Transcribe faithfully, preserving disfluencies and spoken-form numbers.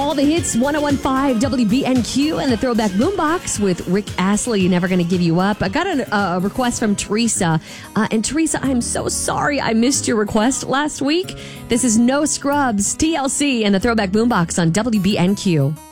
all the hits, one oh one point five W B N Q and the Throwback Boombox with Rick Astley, Never Gonna Give You Up. I got a, a request from Teresa. Uh, and Teresa, I'm so sorry I missed your request last week. This is No Scrubs, T L C, and the Throwback Boombox on W B N Q.